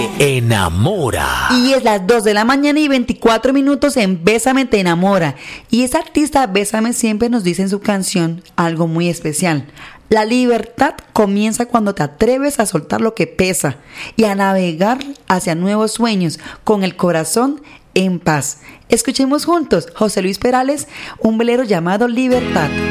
Enamora. Y es las 2 de la mañana y 24 minutos en Bésame te enamora. Y esa artista Bésame siempre nos dice en su canción algo muy especial. La libertad comienza cuando te atreves a soltar lo que pesa y a navegar hacia nuevos sueños con el corazón en paz. Escuchemos juntos José Luis Perales, un velero llamado Libertad.